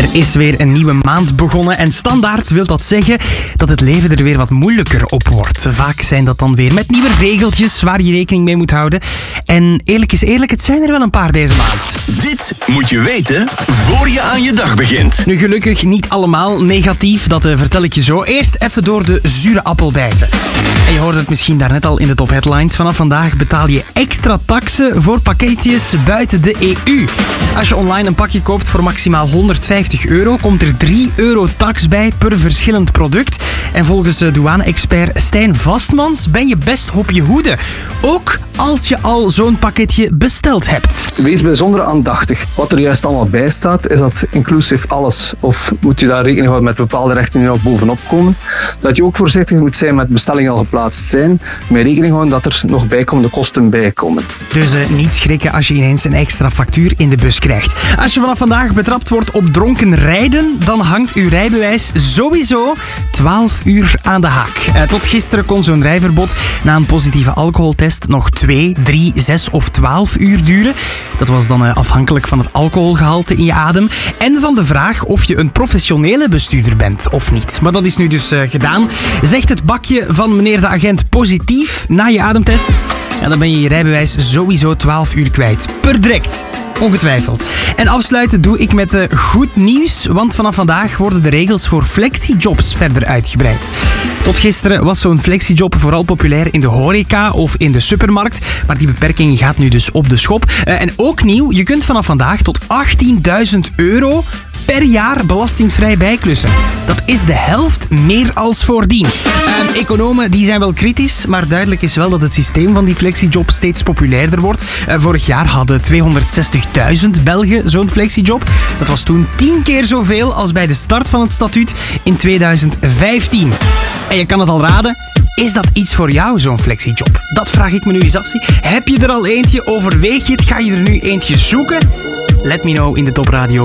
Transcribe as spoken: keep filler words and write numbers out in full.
is weer een nieuwe maand begonnen en standaard wil dat zeggen dat het leven er weer wat moeilijker op wordt. Vaak zijn dat dan weer met nieuwe regeltjes waar je rekening mee moet houden. En eerlijk is eerlijk, het zijn er wel een paar deze maand. Dit moet je weten voor je aan je dag begint. Nu gelukkig niet allemaal negatief, dat uh, vertel ik je zo. Eerst even door de zure appel bijten. En je hoorde het misschien daarnet al in de top headlines. Vanaf vandaag betaal je extra taxen voor pakketjes buiten de E U. Als je online een pakje koopt voor maximaal honderdvijftig euro, komt er drie euro tax bij per verschillend product. En volgens douane-expert Stijn Vastmans ben je best op je hoede. Ook als je al zo'n pakketje besteld hebt. Wees bijzonder aandachtig. Wat er juist allemaal bij staat, is dat inclusief alles. Of moet je daar rekening houden met bepaalde rechten die nog bovenop komen. Dat je ook voorzichtig moet zijn met bestellingen al geplaatst zijn. Met rekening houden dat er nog bijkomende kosten bij komen. Dus uh, niet schrikken als je ineens een extra factuur in de bus krijgt. Als je vanaf vandaag betrapt wordt op dronken rijden, dan hangt uw rijbewijs sowieso twaalf uur aan de haak. Uh, tot gisteren kon zo'n rijverbod na een positieve alcoholtest nog twee, drie, zes of twaalf uur duren. Dat was dan uh, afhankelijk van het alcoholgehalte in je adem en van de vraag of je een professionele bestuurder bent of niet. Maar dat is nu dus uh, gedaan. Zegt het bakje van meneer de agent positief na je ademtest, ja, dan ben je je rijbewijs sowieso twaalf uur kwijt. Per direct. Ongetwijfeld. En afsluiten doe ik met uh, goed nieuws, want vanaf vandaag worden de regels voor flexijobs verder uitgebreid. Tot gisteren was zo'n flexijob vooral populair in de horeca of in de supermarkt, maar die beperking gaat nu dus op de schop. Uh, en ook nieuw, je kunt vanaf vandaag tot achttienduizend euro per jaar belastingsvrij bijklussen. Dat is de helft meer als voordien. Uh, economen die zijn wel kritisch, maar duidelijk is wel dat het systeem van die flexijob steeds populairder wordt. Uh, vorig jaar hadden tweehonderdzestigduizend Belgen zo'n flexijob. Dat was toen tien keer zoveel als bij de start van het statuut in tweeduizend vijftien. En je kan het al raden, is dat iets voor jou, zo'n flexijob? Dat vraag ik me nu eens af. Heb je er al eentje? Overweeg je het? Ga je er nu eentje zoeken? Let me know in de Top Radio